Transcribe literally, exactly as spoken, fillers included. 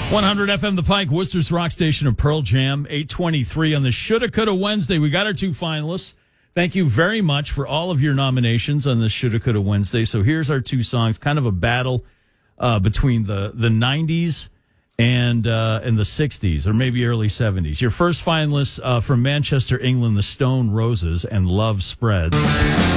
one hundred F M The Pike, Worcester's rock station of Pearl Jam, eight twenty-three on the Shoulda Coulda Wednesday. We got our two finalists. Thank you very much for all of your nominations on this Shoulda Coulda Wednesday. So here's our two songs, kind of a battle uh, between the, the nineties and uh, and the sixties, or maybe early seventies. Your first finalists uh, from Manchester, England, the Stone Roses and Love Spreads.